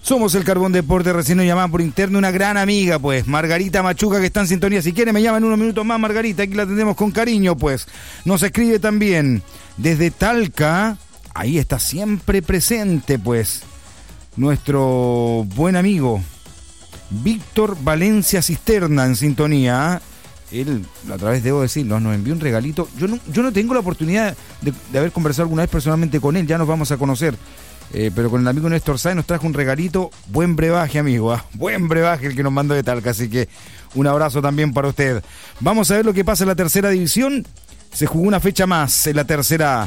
Somos el Carbón Deporte, recién nos llamaban por interno una gran amiga, pues, Margarita Machuca, que está en sintonía. Si quiere me llaman unos minutos más, Margarita, aquí la atendemos con cariño, pues. Nos escribe también desde Talca, ahí está siempre presente, pues, nuestro buen amigo Víctor Valencia Cisterna en sintonía. Él, a través, debo decirlo, nos envió un regalito. Yo no tengo la oportunidad de haber conversado alguna vez personalmente con él, ya nos vamos a conocer. Pero con el amigo Néstor Sáenz nos trajo un regalito. Buen brebaje, amigo, buen brebaje el que nos mandó de Talca, así que un abrazo también para usted. Vamos a ver lo que pasa en la tercera división. Se jugó una fecha más en la tercera.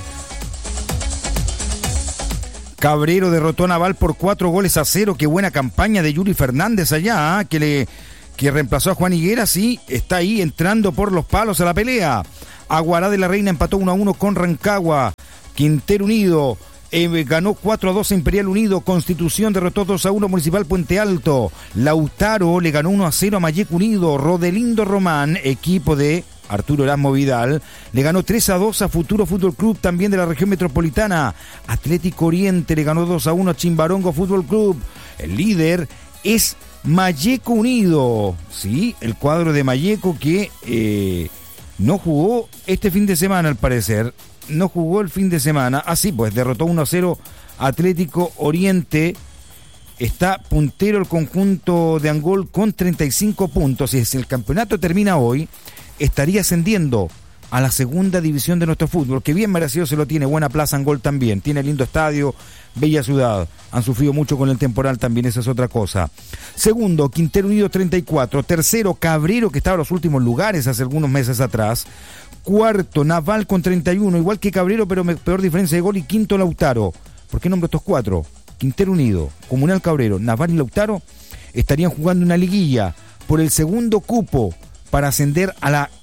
Cabrero derrotó a Naval por 4-0. Qué buena campaña de Yuri Fernández allá, que reemplazó a Juan Higueras y está ahí entrando por los palos a la pelea. Aguará de la Reina empató 1-1 con Rancagua. Quintero Unido ganó 4-2 a Imperial Unido. Constitución derrotó 2-1 Municipal Puente Alto. Lautaro le ganó 1-0 a Mayeco Unido. Rodelindo Román, equipo de Arturo Erasmo Vidal, le ganó 3-2 a Futuro Fútbol Club, también de la región metropolitana. Atlético Oriente le ganó 2-1 a Chimbarongo Fútbol Club. El líder es Mayeco Unido, sí, el cuadro de Mayeco que no jugó este fin de semana, al parecer. No jugó el fin de semana. Así pues, derrotó 1-0 Atlético Oriente. Está puntero el conjunto de Angol con 35 puntos. Y si el campeonato termina hoy, estaría ascendiendo a la segunda división de nuestro fútbol, que bien merecido se lo tiene. Buena plaza Angol también. Tiene lindo estadio, bella ciudad. Han sufrido mucho con el temporal también, esa es otra cosa. Segundo, Quintero Unido 34. Tercero, Cabrero, que estaba en los últimos lugares hace algunos meses atrás. Cuarto, Naval con 31, igual que Cabrero, pero peor diferencia de gol. Y quinto, Lautaro. ¿Por qué nombro estos cuatro? Quintero Unido, Comunal Cabrero, Naval y Lautaro estarían jugando una liguilla por el segundo cupo para ascender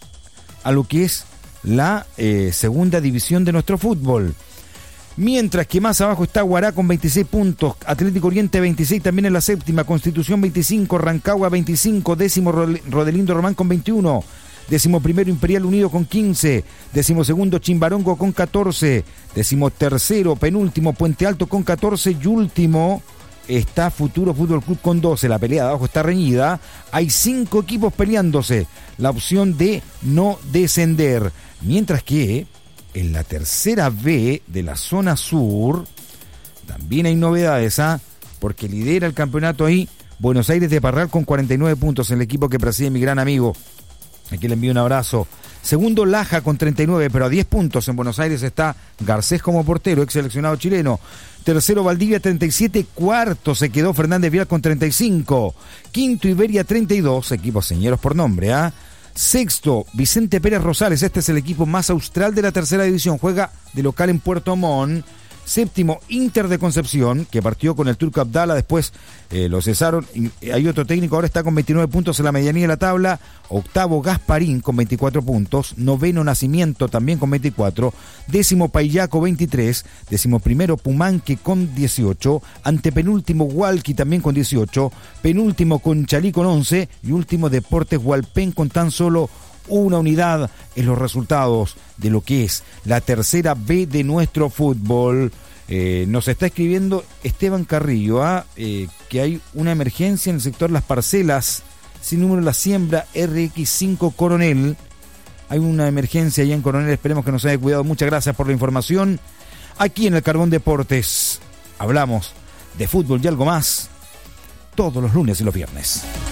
a lo que es la segunda división de nuestro fútbol. Mientras que más abajo está Aguará con 26 puntos, Atlético Oriente 26 también en la séptima, Constitución 25, Rancagua 25, décimo Rodelindo Román con 21, décimo primero Imperial Unido con 15, décimo segundo Chimbarongo con 14, décimo tercero penúltimo Puente Alto con 14 y último está Futuro Fútbol Club con 12. La pelea de abajo está reñida, hay 5 equipos peleándose la opción de no descender, mientras que en la tercera B de la zona sur también hay novedades, porque lidera el campeonato ahí Buenos Aires de Parral con 49 puntos, el equipo que preside mi gran amigo, aquí le envío un abrazo. Segundo, Laja con 39, pero a 10 puntos en Buenos Aires está Garcés como portero, ex seleccionado chileno. Tercero, Valdivia 37, cuarto se quedó Fernández Vial con 35, quinto, Iberia 32, equipos señeros por nombre, Sexto, Vicente Pérez Rosales, este es el equipo más austral de la tercera división, juega de local en Puerto Montt. Séptimo, Inter de Concepción, que partió con el Turco Abdala, después lo cesaron, hay otro técnico, ahora está con 29 puntos en la medianía de la tabla. Octavo, Gasparín con 24 puntos, noveno, Nacimiento también con 24, décimo, Paillaco 23, décimo primero, Pumanque con 18, antepenúltimo, Hualqui también con 18, penúltimo, Conchalí con 11 y último, Deportes Hualpén con tan solo una unidad en los resultados de lo que es la tercera B de nuestro fútbol. Nos está escribiendo Esteban Carrillo que hay una emergencia en el sector Las Parcelas, sin número La Siembra, RX5 Coronel. Hay una emergencia allá en Coronel, esperemos que nos haya cuidado. Muchas gracias por la información. Aquí en el Carbón Deportes hablamos de fútbol y algo más todos los lunes y los viernes.